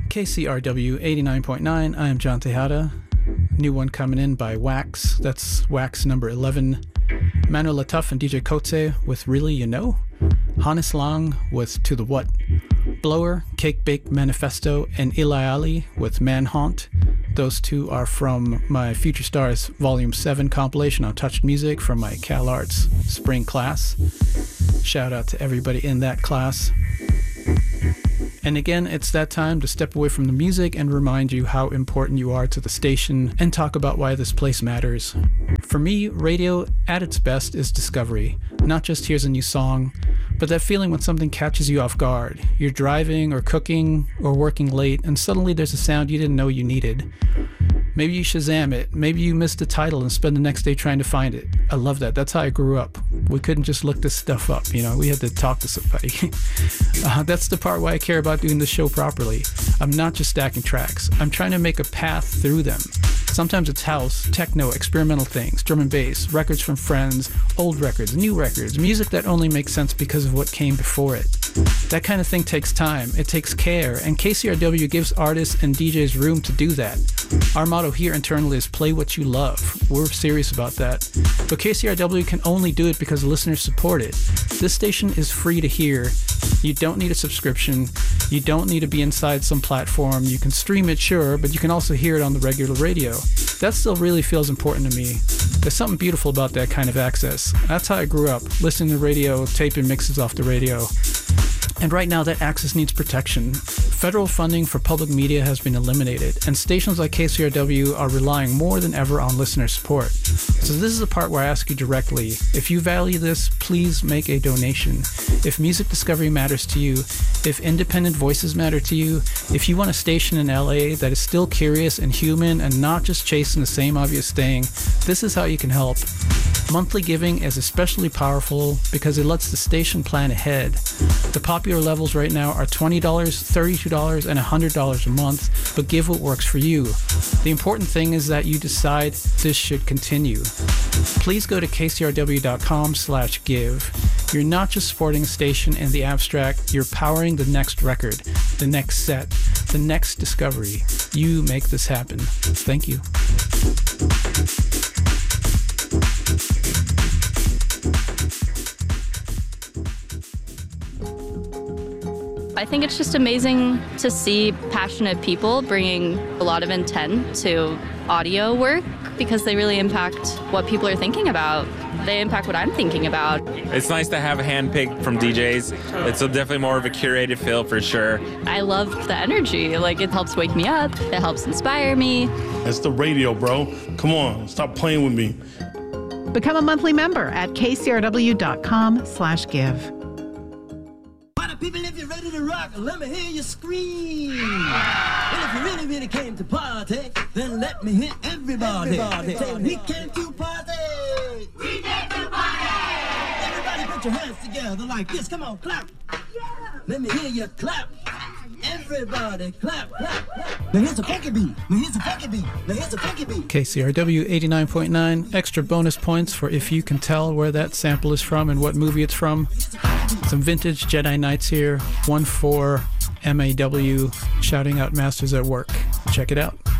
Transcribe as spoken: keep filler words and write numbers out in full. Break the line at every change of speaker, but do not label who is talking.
K C R W eighty-nine point nine, I am John Tejada. New one coming in by Wax, that's Wax number eleven. Manu Latuf and D J Kotze with Really You Know. Hannes Lang with To The What. Blower, Cake Bake Manifesto, and Eli Ali with Manhunt. Those two are from my Future Stars Volume seven compilation on Touched Music from my Cal Arts spring class. Shout out to everybody in that class. And again, it's that time to step away from the music and remind you how important you are to the station and talk about why this place matters. For me, radio at its best is discovery. Not just here's a new song, but that feeling when something catches you off guard. You're driving or cooking or working late and suddenly there's a sound you didn't know you needed. Maybe you Shazam it. Maybe you missed the title and spend the next day trying to find it. I love that. That's how I grew up. We couldn't just look this stuff up, you know. We had to talk to somebody. uh, that's the part why I care about doing the show properly. I'm not just stacking tracks. I'm trying to make a path through them. Sometimes it's house, techno, experimental things, drum and bass, records from friends, old records, new records, music that only makes sense because of what came before it. That kind of thing takes time, it takes care, and K C R W gives artists and D Js room to do that. Our motto here internally is play what you love. We're serious about that. But K C R W can only do it because listeners support it. This station is free to hear. You don't need a subscription. You don't need to be inside some platform. You can stream it, sure, but you can also hear it on the regular radio. That still really feels important to me. There's something beautiful about that kind of access. That's how I grew up, listening to radio, taping mixes off the radio. And right now that access needs protection. Federal funding for public media has been eliminated, and stations like K C R W are relying more than ever on listener support. So this is the part where I ask you directly, if you value this, please make a donation. If music discovery matters to you, if independent voices matter to you, if you want a station in L A that is still curious and human and not just chasing the same obvious thing, this is how you can help. Monthly giving is especially powerful because it lets the station plan ahead. The popular levels right now are twenty dollars, thirty-two dollars, and one hundred dollars a month, but give what works for you. The important thing is that you decide this should continue. Please go to kcrw.com slash give. You're not just supporting a station in the abstract, you're powering the next record, the next set, the next discovery. You make this happen. Thank you.
I think it's just amazing to see passionate people bringing a lot of intent to audio work because they really impact what people are thinking about. They impact what I'm thinking about.
It's nice to have handpicked from D Js. It's a definitely more of a curated feel for sure.
I love the energy. Like, it helps wake me up. It helps inspire me.
It's the radio, bro. Come on, stop playing with me.
Become a monthly member at kcrw.com slash give.
People, if you're ready to rock, let me hear you scream. And if you really, really came to party, then let me hear everybody. everybody. Say, we came to party. We came to party. Everybody put your hands together like this. Come on, clap. Yeah. Let me hear you clap. Everybody clap, clap, clap. Now here's a funky beat. Now here's a funky beat. Now here's a funky beat.
K C R W eighty-nine point nine, extra bonus points for if you can tell where that sample is from and what movie it's from. Some vintage Jedi Knights here, one four M A W, shouting out Masters at Work. Check it out.